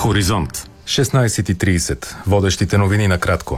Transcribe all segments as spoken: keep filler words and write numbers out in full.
Хоризонт. шестнайсет и трийсет. Водещите новини накратко.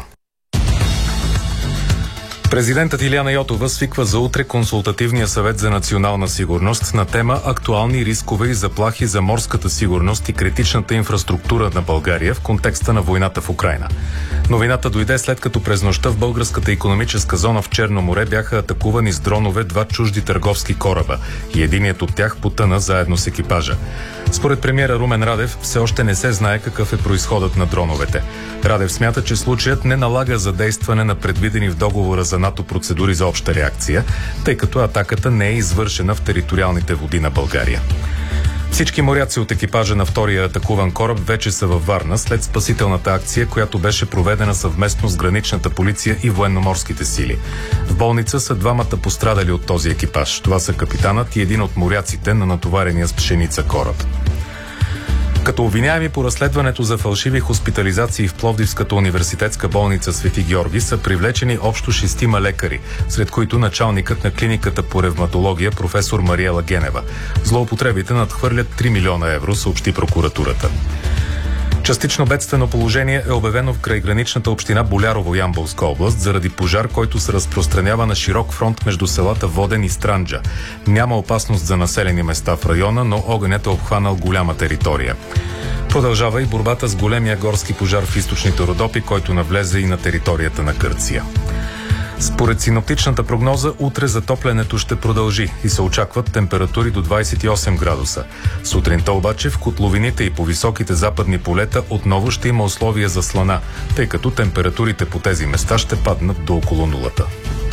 Президентът Илияна Йотова свиква за утре Консултативния съвет за национална сигурност на тема актуални рискове и заплахи за морската сигурност и критичната инфраструктура на България в контекста на войната в Украйна. Новината дойде след като през нощта в българската икономическа зона в Черно море бяха атакувани с дронове два чужди търговски кораба и единият от тях потъна заедно с екипажа. Според премиера Румен Радев все още не се знае какъв е произходът на дроновете. Радев смята, че случаят не налага задействане на предвидени в договора за НАТО процедури за обща реакция, тъй като атаката не е извършена в териториалните води на България. Всички моряци от екипажа на втория атакуван кораб вече са във Варна след спасителната акция, която беше проведена съвместно с граничната полиция и военноморските сили. В болница са двамата пострадали от този екипаж. Това са капитанът и един от моряците на натоварения с пшеница кораб. Като обвиняеми по разследването за фалшиви хоспитализации в Пловдивската университетска болница Свети Георги са привлечени общо шестима лекари, сред които началникът на клиниката по ревматология професор Мариела Генева. Злоупотребите надхвърлят три милиона евро, съобщи прокуратурата. Частично бедствено положение е обявено в крайграничната община Болярово, Ямболска област, заради пожар, който се разпространява на широк фронт между селата Воден и Странджа. Няма опасност за населени места в района, но огънят е обхванал голяма територия. Продължава и борбата с големия горски пожар в източните Родопи, който навлезе и на територията на Гърция. Според синоптичната прогноза, утре затоплянето ще продължи и се очакват температури до двайсет и осем градуса. Сутринта обаче в котловините и по високите западни полета отново ще има условия за слана, тъй като температурите по тези места ще паднат до около нулата.